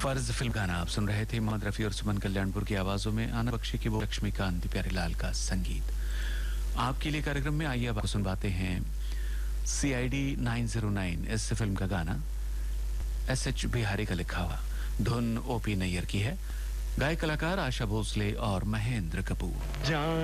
फर्ज फिल्म गाना आप सुन रहे थे। मोहम्मद रफी और सुमन कल्याणपुर की आवाजों में आनंद बख्शी की वो लक्ष्मीकांत प्यारेलाल का संगीत आपके लिए कार्यक्रम में। आइए अब आपको सुनवाते हैं CID 909 इस फिल्म का गाना SH बिहारी का लिखा हुआ, धुन OP नैयर की है, गायक कलाकार आशा भोसले और महेंद्र कपूर।